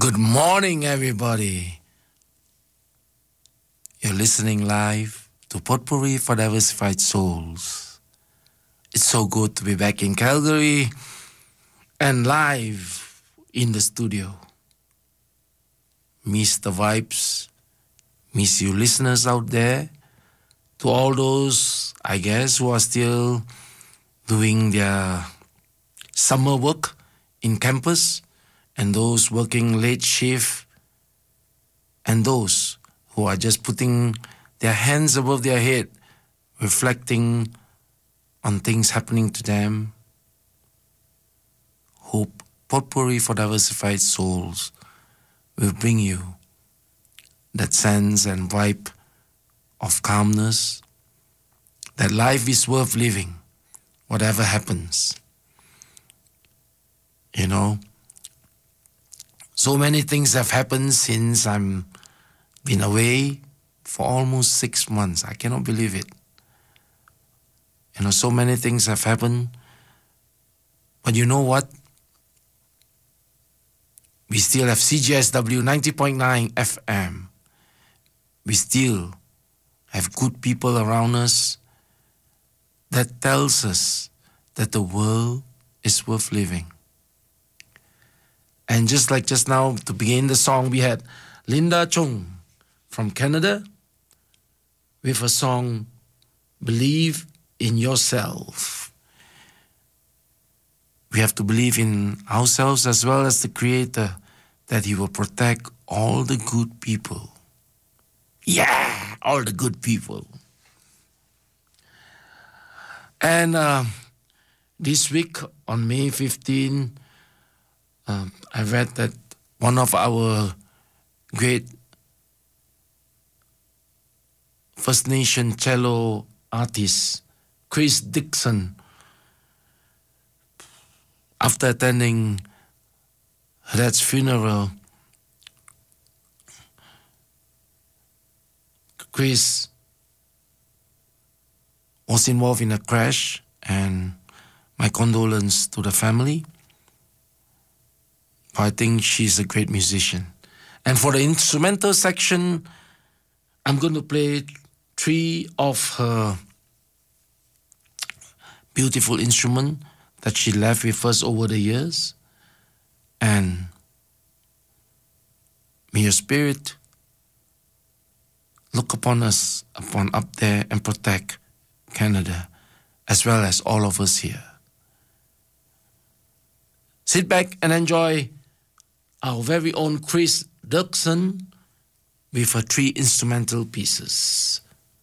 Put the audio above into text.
Good morning, everybody. You're listening live to Potpourri for Diversified Souls. It's so good to be back in Calgary and live in the studio. Miss the vibes, miss you listeners out there. To all those, I guess, who are still doing their summer work in campus, and those working late shift, and those who are just putting their hands above their head, reflecting on things happening to them. Hope Potpourri for Diversified Souls will bring you that sense and vibe of calmness, that life is worth living, whatever happens. You know, so many things have happened since I'm been away for almost 6 months. I cannot believe it. You know, so many things have happened. But you know what? We still have CJSW 90.9 FM. We still have good people around us that tells us that the world is worth living. And just like just now, to begin the song, we had Linda Chung from Canada with a song, Believe in Yourself. We have to believe in ourselves as well as the Creator, that He will protect all the good people. Yeah, all the good people. And this week on May 15, I read that one of our great First Nation cello artists, Chris Dixon, after attending her dad's funeral, Chris was involved in a crash, and my condolence to the family. I think she's a great musician. And for the instrumental section, I'm going to play 3 of her beautiful instruments that she left with us over the years. And may your spirit look upon us, upon up there, and protect Canada, as well as all of us here. Sit back and enjoy our very own Chris Dixon with her 3 instrumental pieces.